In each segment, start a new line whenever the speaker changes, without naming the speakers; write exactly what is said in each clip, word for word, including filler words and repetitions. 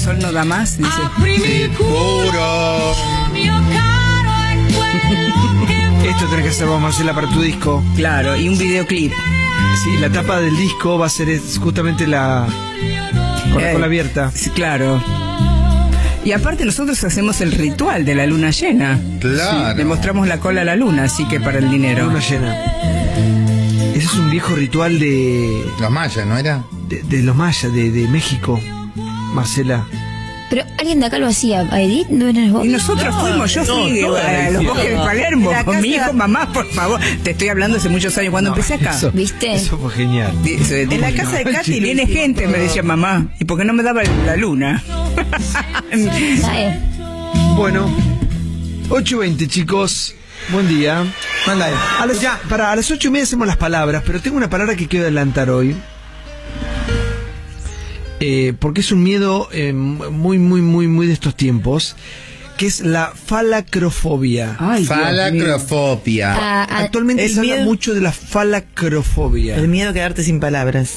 sol no da más, dice.
Puro.
Esto tenés que hacer vos, Marcela, para tu disco.
Claro, y un videoclip.
Sí, la tapa del disco va a ser es, justamente la... con la
Eh,
cola abierta.
Sí, claro. Y aparte nosotros hacemos el ritual de la luna llena.
Claro.
Le mostramos la cola a la luna, así que para el dinero.
Luna llena. Ese es un viejo ritual de...
Los mayas, ¿no era?
de, de los mayas, de, de México, Marcela.
Pero alguien de acá lo hacía. ¿A Edith? ¿No eras vos?
Y nosotros
No,
fuimos, yo
no,
fui
no,
a los
no,
bosques de
no.
Palermo
La
con mi
casa-
hijo, mamá, por favor. Te estoy hablando hace muchos años, cuando
No,
empecé acá.
eso-
¿Viste?
Eso fue genial.
Dice,
En la casa de Katy lo
Viene
hicimos.
gente, me decía mamá. ¿Y por qué no me daba la luna?
¿Sabes?
Bueno, ocho y veinte, chicos. Buen día.
Manda ahí.
A las, ya, para, a las ocho y media hacemos las palabras, pero tengo una palabra que quiero adelantar hoy. Eh, porque es un miedo eh, muy, muy, muy, muy de estos tiempos, que es la falacrofobia.
Ay, Dios mío.
Falacrofobia.
Ah, ah,
Actualmente
el
se habla
miedo-
mucho de la falacrofobia.
El miedo a quedarte sin palabras.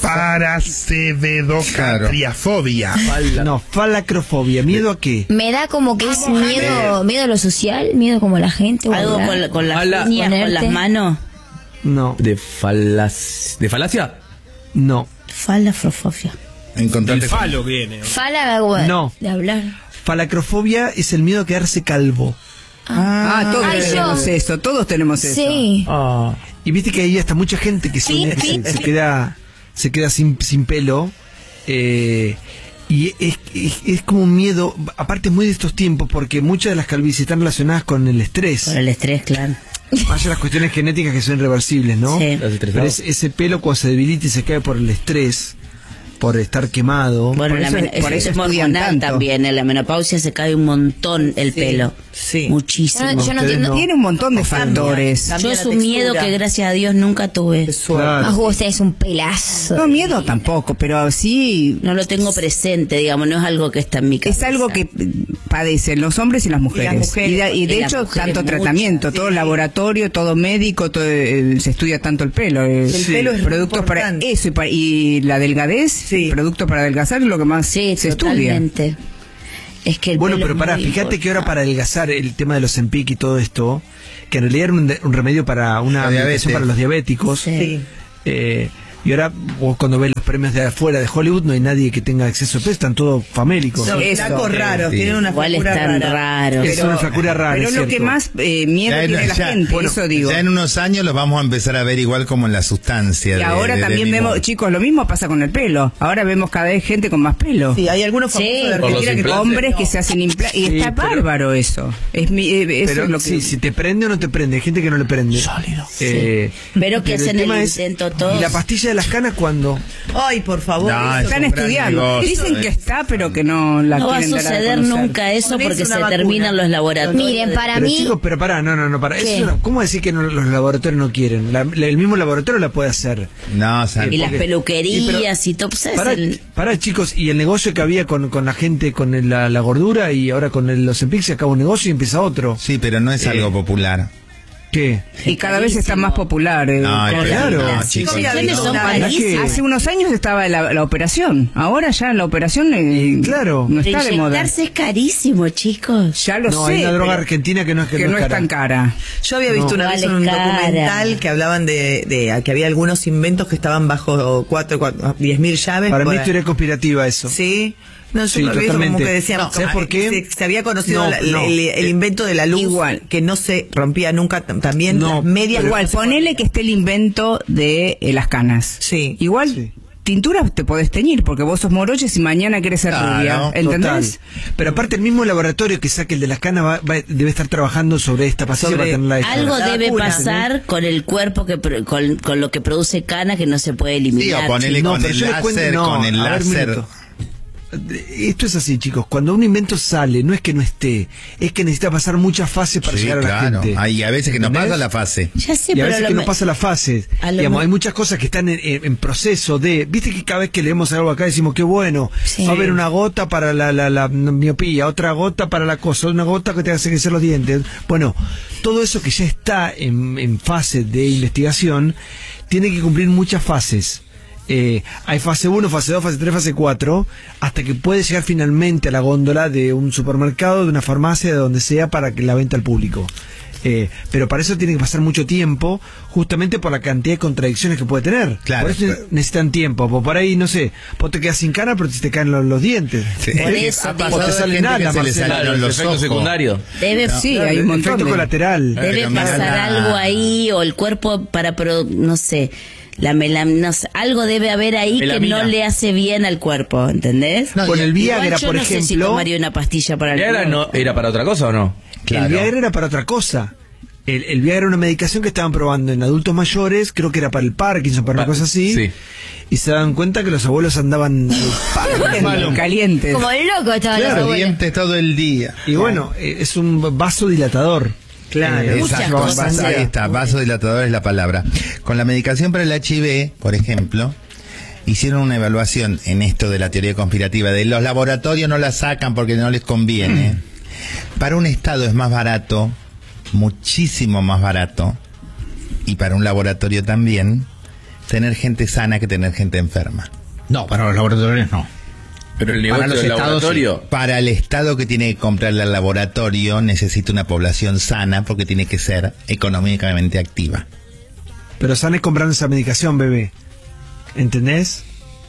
Paracevedocatriafobia.
No, falacrofobia. ¿Miedo a qué?
me da como que es miedo, miedo a lo social, miedo como a la gente. o
Algo
hablar.
con, la- con las
Ala-
uñas, con las
ponerte.
manos.
No,
¿De falas... ¿De falacia?
no.
Falafrofobia.
Encontrarte
El falo viene.
Fala algo
No.
de hablar.
Falacrofobia es el miedo a quedarse calvo.
Ah, todos
Ay,
tenemos
yo.
eso, todos tenemos eso.
Sí.
Ah.
Y viste que hay hasta mucha gente que,
Sí,
se,
sí.
se- se queda se queda sin, sin pelo. eh, y es, es, es como un miedo, aparte es muy de estos tiempos, porque muchas de las calvicies están relacionadas con el estrés.
Por el estrés, claro.
Más allá de las cuestiones genéticas que son irreversibles, ¿no?
Sí.
Los estresados.
Pero es- ese pelo cuando se debilita y se cae por el estrés, por estar quemado.
Bueno,
Por
la
eso-
men-
por
eso
eso
es
estudian
hormonal
tanto.
también. En la menopausia se cae un montón el
Sí,
pelo.
sí.
Muchísimo.
Yo no- yo no
Ustedes
entiendo.
no.
Tiene un montón de factores.
Cambia
Yo
la
es un miedo
textura.
que gracias a Dios nunca tuve.
Claro.
Más vos tenés un pelazo.
No, miedo tampoco, pero sí
No lo tengo presente, digamos, no es algo que está en mi cabeza.
es algo que padecen los hombres y las mujeres.
Y las mujeres.
Y de, y de
Y las
hecho,
mujeres
tanto
mucho,
tratamiento, todo
sí.
laboratorio, todo médico, todo, eh, se estudia tanto el pelo. eh,
El pelo es
productos para
importante.
eso y, para- y la delgadez,
Sí.
productos para adelgazar es lo que más
Sí,
se estudia.
totalmente. Es que el
Bueno,
pelo
pero
es
pará,
muy
fíjate que ahora
importante.
para adelgazar el tema de los Zempic y todo esto, que en realidad era un, de- un remedio para una
La
medicación
diabetes.
para los diabéticos.
Sí.
Sí.
eh, y ahora vos cuando ves los premios de afuera de Hollywood no hay nadie que tenga exceso de peso, están todos famélicos.
Son
Eso.
flacos raros,
Sí.
tienen una
Igual
flacura
están
rara.
raros.
Es una flacura rara,
Pero
es
lo que
cierto.
más eh, miedo
Ya en-
tiene la
ya-
gente,
bueno,
eso digo.
Ya en unos años los vamos a empezar a ver igual como en la sustancia.
Y
de-
ahora
de-
también
del
vemos,
limón.
chicos, lo mismo pasa con el pelo. Ahora vemos cada vez gente con más pelo.
Sí, hay algunos
Sí.
famosos de
Por los
Argentina que
implantes.
Hombres que se hacen implantes. Y
Sí,
está
pero-
bárbaro eso. Es mi, eh, eso
Pero
es lo que...
sí, si te prende o no te prende, hay gente que no le prende. Sólido.
Pero que hacen el
tema es,
intento todos.
¿y la pastilla de las canas cuándo?
Ay, por favor.
No,
eso-
es
Están
un gran
estudiando.
negocio,
Dicen
eh.
que está, pero que no la
No va a
quieren dar a
suceder
conocer.
nunca eso
Ponerse
porque
una
se
vacuna.
terminan los laboratorios.
Miren, para
Pero
mí,
chicos, pero pará, no, no, no, pará.
¿Qué?
Eso no- ¿Cómo decir que no- los laboratorios no quieren? La- la- el mismo laboratorio la puede hacer.
No, o sea,
Y las
porque-
peluquerías y todo. pues, es
Pará,
el-
pará, chicos, y el negocio que había con, con la gente con el- la, la gordura y ahora con el- los Zempic se acaba un negocio y empieza otro.
sí, pero no es
Eh,
algo popular.
¿Qué?
Y cada vez está más popular. eh,
No,
con-
claro.
no,
Las
chicos.
inyecciones son
Una-
carísimas.
Hace unos años estaba la, la operación. Ahora ya la operación eh,
claro.
no está de moda.
Inyectarse es carísimo, chicos.
Ya lo
No,
sé.
hay una droga
pero
argentina que no es que,
que
no
no
es
es
cara.
tan cara.
Yo había visto
No.
una vez
Vale
un
cara.
documental que hablaban de, de que había algunos inventos que estaban bajo cuatro, cuatro, diez mil llaves.
Para
por
mí
ahí.
es teoría conspirativa eso.
Sí. No, yo
Sí,
lo vi eso
totalmente.
como que decían,
No, ¿sabes por qué?
Se, se había conocido
No,
la-
no.
el, el
Eh,
invento de la luz,
igual.
que no se rompía nunca, t- también
No,
las medias.
Igual,
no se
ponele que esté el invento de eh, las canas.
Sí.
Igual,
Sí.
tinturas te podés teñir, porque vos sos moroches y mañana querés ser
Claro,
rubia. ¿Entendés?
Total. Pero aparte el mismo laboratorio que saque el de las canas va- va- debe estar trabajando sobre esta pastilla
Sobre
para tenerla hecha.
Algo
La
debe
vacuna,
pasar con el cuerpo, que pro- con, con lo que produce cana que no se puede
Sí,
eliminar.
o ponele
No,
con
pero
el
yo les cuento-
láser,
no,
con el
a ver, un
láser.
minuto. Esto es así, chicos. Cuando un invento sale, no es que no esté, es que necesita pasar muchas fases para
Sí,
llegar a la
claro.
gente.
Hay a veces que no
¿Entendés?
pasa la fase.
Ya sé,
Y a
pero
veces
lo
que no
me-
pasa la fase.
a lo
Digamos,
me-
hay muchas cosas que están en, en- en proceso de... Viste que cada vez que leemos algo acá decimos, qué bueno,
Sí.
va a haber una gota para la, la, la miopía, otra gota para la cosa, una gota que te hace crecer los dientes. Bueno, todo eso que ya está en, en fase de investigación, tiene que cumplir muchas fases. Eh, hay fase uno, fase dos, fase tres, fase cuatro, hasta que puede llegar finalmente a la góndola de un supermercado, de una farmacia, de donde sea, para que la venta al público. Eh, pero para eso tiene que pasar mucho tiempo, justamente por la cantidad de contradicciones que puede tener.
Claro,
por eso
pero...
necesitan tiempo. Por ahí, no sé, vos te quedas sin cara, pero te caen los, los dientes.
Sí.
Por eso,
Ha
o te salen alas,
se le
Marcela.
salieron los
efecto
ojos.
secundario.
Debe,
Sí, hay un
El
montón
efecto
de...
colateral.
debe
Pero mira
pasar
la-
algo ahí, o el cuerpo para, pro- no sé, la melamina, algo debe haber ahí
Melamina.
que no le hace bien al cuerpo, ¿entendés?
No,
Con el Viagra,
Igual yo
por
no sé si
ejemplo,
tomaría una pastilla para el
¿Era, no, ¿Era para otra cosa o no?
Claro.
el Viagra era para otra cosa. El, el Viagra era una medicación que estaban probando en adultos mayores, creo que era para el Parkinson, para una
Pa-
cosa así.
sí.
Y se dan cuenta que los abuelos andaban al palo.
Calientes.
Como el loco estaban los abuelos.
Dientes todo el día.
Y bueno, eh, es un vasodilatador.
Claro.
Eh,
Muchas
Exacto,
cosas.
vas- ahí está, vasodilatador es la palabra. Con la medicación para el H I V, por ejemplo, hicieron una evaluación en esto de la teoría conspirativa de los laboratorios no la sacan porque no les conviene. Para un Estado es más barato, muchísimo más barato, y para un laboratorio también, tener gente sana que tener gente enferma.
No, para los laboratorios no.
Pero el
Para
negocio
los
del
estados,
laboratorio...
Para el Estado que tiene que comprarle al laboratorio necesita una población sana porque tiene que ser económicamente activa.
Pero sana es comprando esa medicación, bebé. ¿Entendés?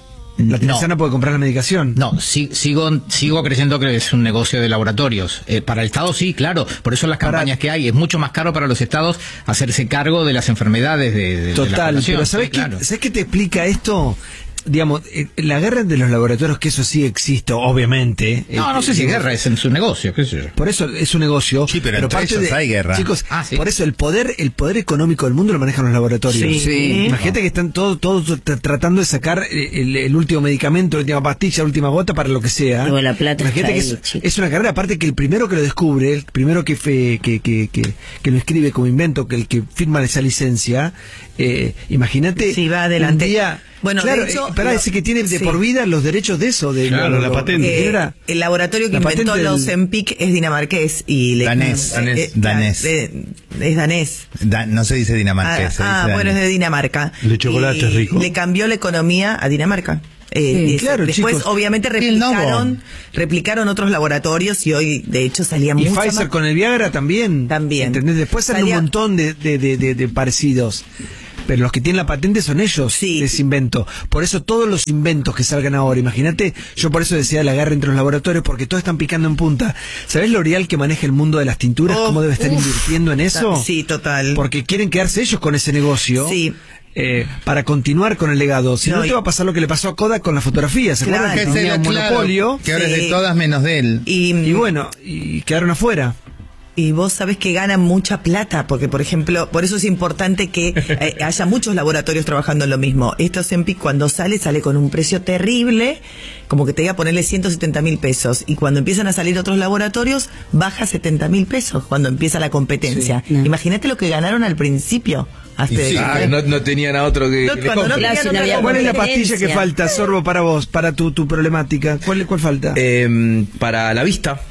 La
No.
sana puede comprar la medicación.
No, si- sigo sigo creyendo que es un negocio de laboratorios. Eh, para el Estado sí, claro. Por eso las
Para-
campañas que hay. Es mucho más caro para los Estados hacerse cargo de las enfermedades de, de- de la
Total,
población.
pero ¿sabés,
Sí,
qué,
claro.
¿sabés qué te explica esto? Digamos, eh, la guerra de los laboratorios, que eso sí existe, obviamente.
No,
eh,
no sé si
digo,
guerra, es en su negocio, qué sé yo.
Por eso es un negocio.
Sí, pero entre
parte
ellos hay guerra.
Chicos,
Ah, sí.
por eso el poder el poder económico del mundo lo manejan los laboratorios.
Sí.
Sí.
Imagínate que están todos todos tra- tratando de sacar el, el último medicamento, la última pastilla, la última gota para lo que sea.
Luego la plata
Imagínate que
está ahí,
es,
chicos.
es una carrera, aparte que el primero que lo descubre, el primero que fe- que, que, que, que lo escribe como invento, que el que firma esa licencia, eh, imagínate.
Sí, va adelante.
un día-
Bueno,
claro,
de hecho,
eh, pará,
lo-
ese que tiene de
sí.
por vida los derechos de eso. De,
Claro,
lo-
la
lo-
patente.
¿quién
Eh,
era?
el laboratorio que
La
inventó
patente
los
del-
Ozempic es dinamarqués y le
Danés,
eh,
danés,
eh,
danés.
de- es danés.
Da- no se dice Dinamarca.
Ah,
se
ah,
dice
bueno, es
danés.
de Dinamarca.
El de chocolate
Y
es rico.
Le cambió la economía a Dinamarca. Eh,
Sí,
y
claro,
después,
chicos.
obviamente,
Y el Novo.
replicaron, replicaron otros laboratorios y hoy, de hecho, salía
Y
mucho
Pfiser
más.
con el Viagra también.
También.
¿Entendés? Después salen
Salía-
un montón de, de, de, de- de parecidos. Pero los que tienen la patente son ellos,
Sí.
de ese invento. Por eso todos los inventos que salgan ahora, imagínate, yo por eso decía la guerra entre los laboratorios, porque todos están picando en punta. ¿Sabés L'Oreal que maneja el mundo de las tinturas?
Oh,
¿Cómo debe estar
uf.
invirtiendo en eso?
Sí, total.
Porque quieren quedarse ellos con ese negocio.
Sí.
eh, para continuar con el legado. Si no,
No,
te
y-
va a pasar lo que le pasó a Kodak con la fotografía. ¿Se
Claro.
acuerdan
Que
que
ese
tenía
era
un
claro,
monopolio?
que ahora es de
Sí.
todas menos de él.
Y,
Y bueno, y quedaron afuera.
Y vos sabés que ganan mucha plata, porque por ejemplo, por eso es importante que eh, haya muchos laboratorios trabajando en lo mismo. Esto Ozempic cuando sale, sale con un precio terrible, como que te diga ponerle ciento setenta mil pesos. Y cuando empiezan a salir otros laboratorios, baja setenta mil pesos cuando empieza la competencia.
Sí. No.
Imagínate lo que ganaron al principio. Hasta
Sí,
Ah,
que no, no tenían a otro que,
No,
que les
cuando no
compre.
Claro,
tenían
si no
otra
había
¿Cuál es la
competencia.
pastilla que falta, Sorbo, para vos, para tu, tu problemática? ¿Cuál, cuál falta?
Eh, para la vista.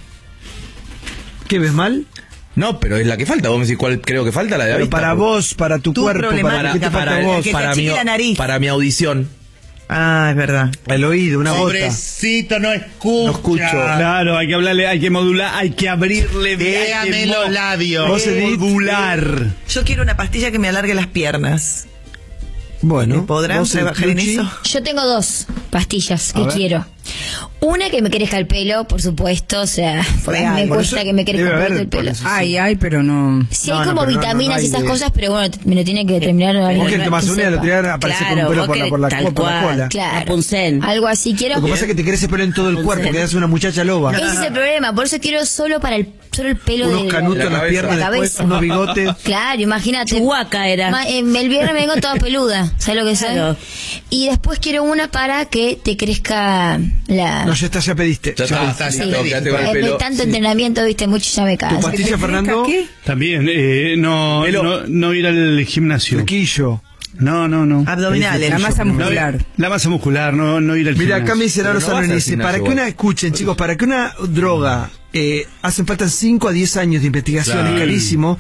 ¿Qué ves mal?
No, pero es la que falta. Vos me decís cuál creo que falta, la de la
Pero
vista.
para vos, para tu,
Tu
cuerpo, para,
problemática,
¿qué te falta
para,
a vos?
que te
para mi,
achique la nariz.
para mi audición.
Ah, es verdad.
El oído, una gota.
Pobrecito, no escucha.
No escucho.
Claro, hay que hablarle, hay que modular, hay que abrirle
Véame
hay que
los
mo-
labios.
Vos, Edith,
modular.
Yo quiero una pastilla que me alargue las piernas.
Bueno,
¿Me podrán
vos,
trabajar en
Luchi.
eso?
Yo tengo dos pastillas que
A ver.
quiero. Una que me crezca el pelo, por supuesto, o sea, porque
Real,
me
por
cuesta
eso
que me crezca
debe
un
haber,
poquito el
por
pelo.
eso.
Ay, ay, pero no.
Sí,
No,
hay
no,
como
pero no-
vitaminas
no hay
y esas
de-
cosas, pero bueno, me lo tiene que terminar alguien
Vos que te más
que
unida lo
sepa.
tirar aparece con un
Claro,
pelo
vos
por la,
querés
por la,
tal
co- por la
cual.
cola.
Claro.
Rapunzel.
Algo así quiero.
Lo que pasa es que te crece pelo en todo el cuerpo, quedas una muchacha loba.
Ese es el problema, por eso quiero solo para el solo el pelo
Unos
de
canutos en
la
las
cabeza.
piernas,
La
después
cabeza.
unos bigotes.
Claro, imagínate.
Chihuahua era.
Ma- eh, el viernes me vengo toda peluda, ¿sabes lo que
Claro.
soy? Y después quiero una para que te crezca la...
No, ya está, ya pediste.
Ya está,
está,
sí,
ya
no,
pediste.
quedate con el
Eh, de
pelo.
tanto entrenamiento, viste, mucho ya me
¿Tu
cansa.
pastilla, Fernando?
¿Qué?
También, eh, no,
Pelo.
no, no ir al gimnasio.
Flequillo.
No, no, no.
Abdominales.
La masa
No,
muscular.
la masa muscular, no, no ir al
Mira,
gimnasio.
acá me dice Laro
Pero no vas
Salón,
al
dice,
gimnasio
para que
igual.
una, escuchen chicos, para que una droga, eh, hacen falta cinco a diez años de investigación,
Claro.
es carísimo,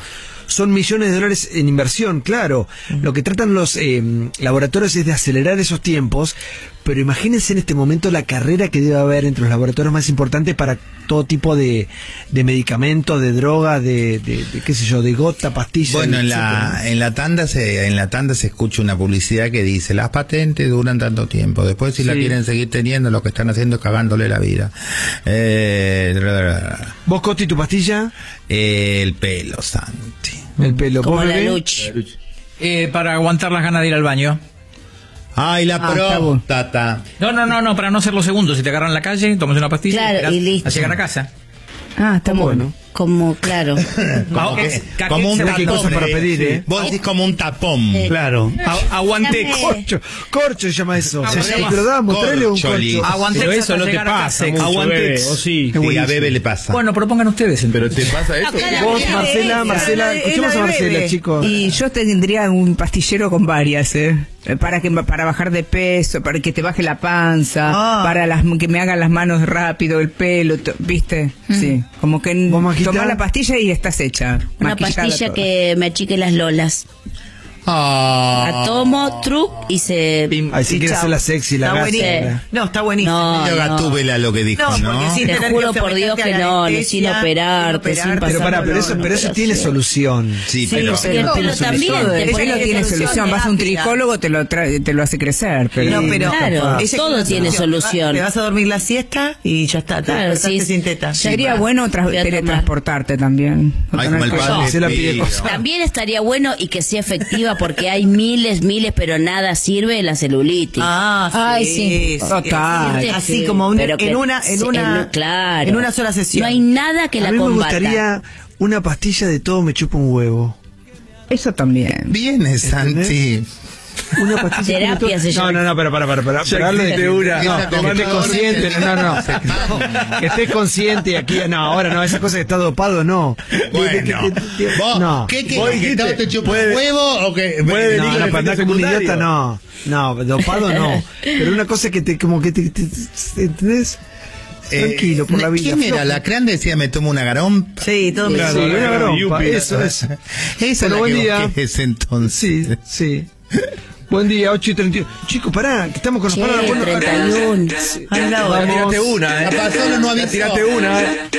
son millones de dólares en inversión, claro. Lo que tratan los eh, laboratorios es de acelerar esos tiempos, pero imagínense en este momento la carrera que debe haber entre los laboratorios más importantes para todo tipo de, de medicamentos, de droga, de, de, de qué sé yo, de gota, pastillas.
Bueno, en la, en la tanda se, en la tanda se escucha una publicidad que dice las patentes duran tanto tiempo. Después si
Sí.
la quieren seguir teniendo, lo que están haciendo es cagándole la vida. Eh,
¿Vos, Coti, tu pastilla?
el pelo, Santi.
El pelo.
Como
¿Vos,
la
bebé?
lucha.
Eh, para aguantar las ganas de ir al baño.
Ay, la
Ah, está bueno.
próstata.
No, no, no, no, para no ser los segundos. Si te agarran en la calle, tomas una pastilla
Claro,
esperás
y listo.
a llegar a casa.
Ah, está bueno.
Como, claro.
Como,
Ah,
que-
es-
como un
Mirá qué
tapón.
cosa para pedir, ¿eh?
Vos decís como un tapón.
Claro.
A- aguanté.
Dame.
Corcho, corcho se llama eso.
Ah,
Sí,
bueno.
te lo damos, tráele un
Corcholi.
corcho.
Aguanté
Pero
hasta
eso no te
llegar a
pasa
casa.
mucho,
Aguanté.
bebé, ¿o sí?
Sí, a Bebe le pasa.
Bueno, propongan ustedes.
Pero te pasa eso.
Vos, Marcela, Marcela, escuchemos a Marcela, chicos.
Y yo tendría un pastillero con varias, ¿eh? Para que para bajar de peso, para que te baje la panza,
Ah.
para las que me hagan las manos rápido, el pelo, to- ¿viste? Sí, como que
¿Vos, Majita?
tomás la pastilla y estás hecha.
Una
maquillada
pastilla
toda.
que me achique las lolas.
Ah.
La tomo, truc, y se...
Ay, si
Y
quieres
chao.
hacer la sexy, la
Está
gasta.
buenísimo. No, está buenísimo.
No,
Medio
no.
Gatúbela lo que dijo,
No,
¿no?
porque sin
Te
tener
juro
que
por Dios
someterte
que
a la
no,
anestesia,
sin operarte, sin
operarte.
Pero pará, pero eso,
No,
pero eso
no,
tiene
sí.
solución.
Sí,
Sí,
pero...
porque el pelo también.
Todo,
te
el
pone
pelo
que
tiene
solución
solución. Vas a un
rápida.
tricólogo, te lo trae, te lo hace crecer. Pero
No, pero
Claro,
ella
todo
tiene
tiene solución.
Te vas a dormir la siesta y ya está. Te
Claro,
despertaste
sí.
sin teta.
sería bueno tras-
Voy a tomar.
teletransportarte también. No
Ay,
tener
como el
que-
padre
Marcela
de
pide
Pío.
cosas.
También estaría bueno y que sea efectiva porque hay miles, miles, pero nada sirve de la celulitis.
Ah, sí.
Ay, sí.
Total.
Sí, Así
Sí,
como una-
pero que
en una, en
se-
una,
en- claro.
en una sola sesión.
No hay nada que
A
la
mí me
combata.
gustaría una pastilla de todo me chupa un huevo.
Eso también.
Viene, Santi.
Una pastilla
Terapia
que
se
No,
llama.
no, no, para, para, para, para.
Ya
para darle-
existe una.
No,
Esa
que
como
estés
todo
consciente,
dormir.
no, no, no. Que estés consciente y aquí, no, ahora no, esa cosa que está dopado, no.
Bueno, vos,
no.
¿qué
Vos
querés? ¿Que
dijiste,
todo te chupa
puede-
un huevo o que
puede venir
No,
con
no,
efecto
para andar como un
secundario.
idiota, no. No, dopado no. Pero una cosa que te, como que te, te- te- ¿entendés? Tranquilo por la vida.
¿Quién era?
flojo.
La Cran decía me tomo una garompa.
Sí, todo me
Sí,
Claro,
una
claro,
garompa,
yupi.
eso es.
Esa es
Bueno,
la
buen
que
día.
vos querés entonces.
Sí, sí. Buen día, ocho y treinta y uno. Chicos, pará, que estamos con los
Che,
palos.
treinta y uno.
Ay, la hora.
Ya tiraste una, eh.
La pasó, no avisó.
Ya tiraste una, eh.